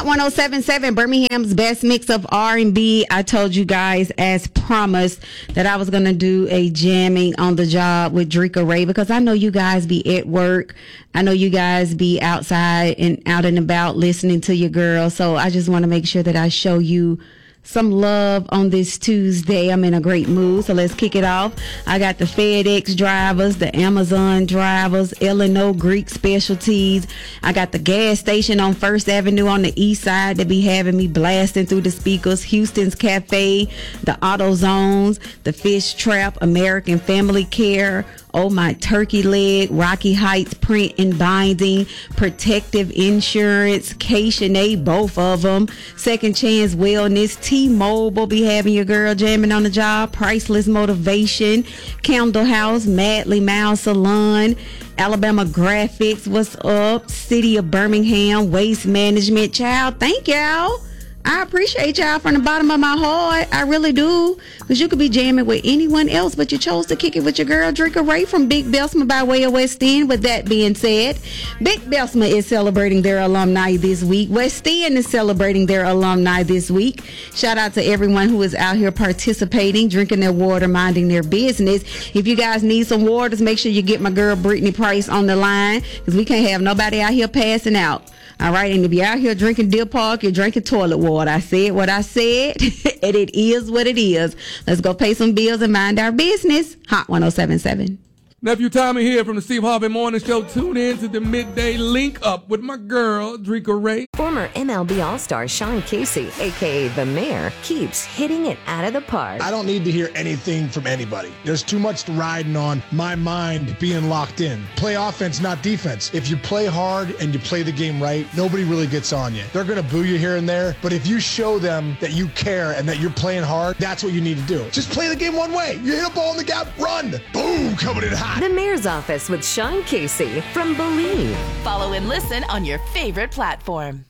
1077, Birmingham's best mix of R&B. I told you guys, as promised, that I was going to do a jamming on the job with Drika Ray, because I know you guys be at work. I know you guys be outside and out and about listening to your girl. So I just want to make sure that I show you some love on this Tuesday. I'm in a great mood, so let's kick it off. I got the FedEx drivers, the Amazon drivers, Illinois Greek specialties. I got the gas station on First Avenue on the east side that be having me blasting through the speakers, Houston's Cafe, the Auto Zones, the Fish Trap, American Family Care, Oh My Turkey Leg, Rocky Heights Print and Binding, Protective Insurance, K-Shanae, both of them, Second Chance Wellness, T-Mobile be having your girl jamming on the job, Priceless Motivation, Candle House, Madly Miles Salon, Alabama Graphics, what's up, City of Birmingham, Waste Management. Child, thank y'all. I appreciate y'all from the bottom of my heart. I really do. Because you could be jamming with anyone else, but you chose to kick it with your girl, Drika Ray from Big Belsma by way of West End. With that being said, Big Belsma is celebrating their alumni this week. West End is celebrating their alumni this week. Shout out to everyone who is out here participating, drinking their water, minding their business. If you guys need some waters, make sure you get my girl Brittany Price on the line, because we can't have nobody out here passing out. All right, and if you're out here drinking Deer Park, you're drinking toilet water. I said what I said, and it is what it is. Let's go pay some bills and mind our business. Hot 1077. Nephew Tommy here from the Steve Harvey Morning Show. Tune in to the midday link up with my girl, Drika Ray. Former MLB All-Star Sean Casey, a.k.a. The Mayor, keeps hitting it out of the park. I don't need to hear anything from anybody. There's too much riding on my mind being locked in. Play offense, not defense. If you play hard and you play the game right, nobody really gets on you. They're going to boo you here and there, but if you show them that you care and that you're playing hard, that's what you need to do. Just play the game one way. You hit a ball in the gap, run. Boom, coming in hot. The Mayor's Office with Sean Casey from Believe. Follow and listen on your favorite platform.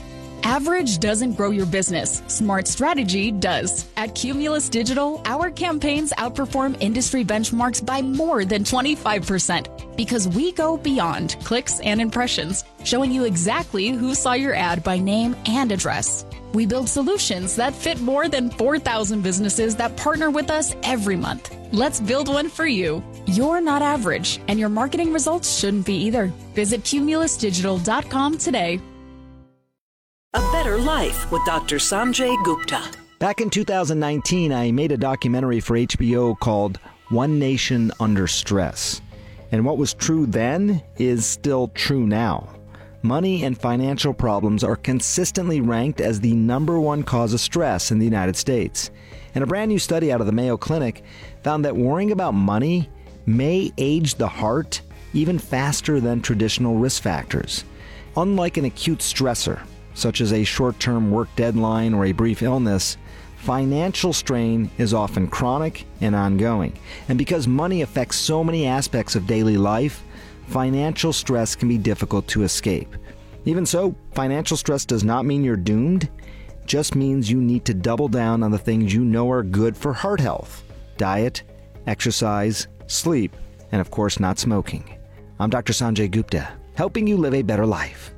Average doesn't grow your business. Smart strategy does. At Cumulus Digital, our campaigns outperform industry benchmarks by more than 25% because we go beyond clicks and impressions, showing you exactly who saw your ad by name and address. We build solutions that fit more than 4,000 businesses that partner with us every month. Let's build one for you. You're not average, and your marketing results shouldn't be either. Visit cumulusdigital.com today. A Better Life with Dr. Sanjay Gupta. Back in 2019, I made a documentary for HBO called One Nation Under Stress. And what was true then is still true now. Money and financial problems are consistently ranked as the #1 cause of stress in the United States. And a brand new study out of the Mayo Clinic found that worrying about money may age the heart even faster than traditional risk factors. Unlike an acute stressor, such as a short-term work deadline or a brief illness, financial strain is often chronic and ongoing. And because money affects so many aspects of daily life, financial stress can be difficult to escape. Even so, financial stress does not mean you're doomed. It just means you need to double down on the things you know are good for heart health: diet, exercise, sleep, and of course not smoking. I'm Dr. Sanjay Gupta, helping you live a better life.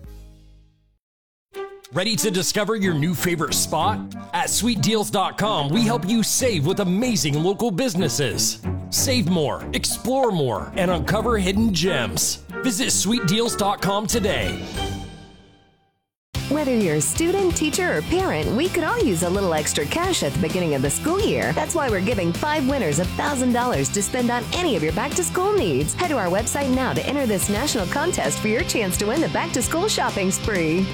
Ready to discover your new favorite spot? At sweetdeals.com, we help you save with amazing local businesses. Save more, explore more, and uncover hidden gems. Visit sweetdeals.com today. Whether you're a student, teacher, or parent, we could all use a little extra cash at the beginning of the school year. That's why we're giving 5 winners $1,000 to spend on any of your back-to-school needs. Head to our website now to enter this national contest for your chance to win the back-to-school shopping spree.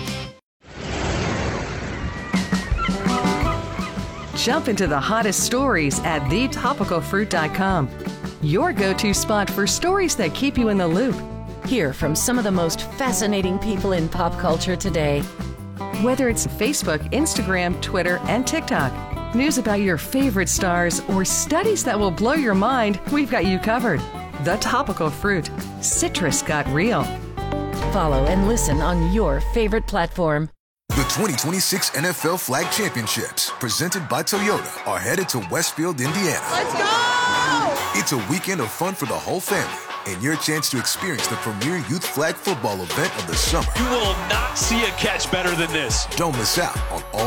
Jump into the hottest stories at thetopicalfruit.com. Your go-to spot for stories that keep you in the loop. Hear from some of the most fascinating people in pop culture today. Whether it's Facebook, Instagram, Twitter, and TikTok, news about your favorite stars, or studies that will blow your mind, we've got you covered. The Topical Fruit. Citrus got real. Follow and listen on your favorite platform. The 2026 NFL Flag Championships, presented by Toyota, are headed to Westfield, Indiana. Let's go! It's a weekend of fun for the whole family, and your chance to experience the premier youth flag football event of the summer. You will not see a catch better than this. Don't miss out on all